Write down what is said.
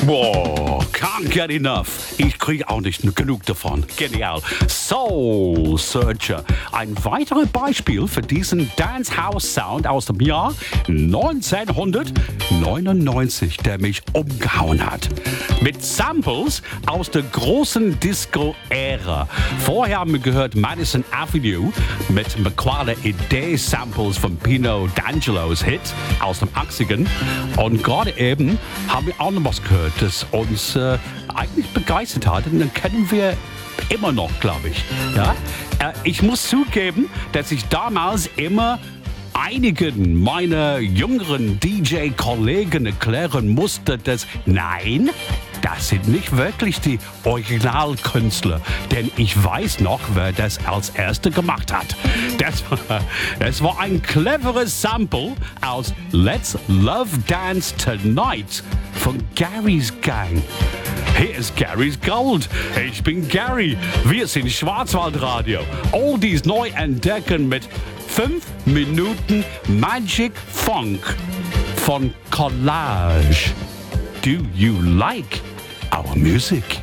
Boah, can't get enough. Ich kriege auch nicht genug davon. Genial. Soul Searcher. Ein weiteres Beispiel für diesen Dance-House-Sound aus dem Jahr 1999, der mich umgehauen hat. Mit Samples aus der großen Disco-Ära. Vorher haben wir gehört Madison Avenue mit Maquale Idee-Samples von Pino D'Angelos Hit aus den 80ern. Und gerade eben haben wir auch noch was gehört, das uns eigentlich begeistert hat. Und dann kennen wir immer noch, glaube ich. Ja? Ich muss zugeben, dass ich damals immer einigen meiner jüngeren DJ-Kollegen erklären musste, dass nein, das sind nicht wirklich die Originalkünstler, denn ich weiß noch, wer das als Erster gemacht hat. Das war ein cleveres Sample aus Let's Love Dance Tonight von Gary's Gang. Hier ist Gary's Gold. Ich bin Gary. Wir sind Schwarzwaldradio. Oldies neu entdecken mit 5 Minuten Magic Funk von Collage. Do you like our music?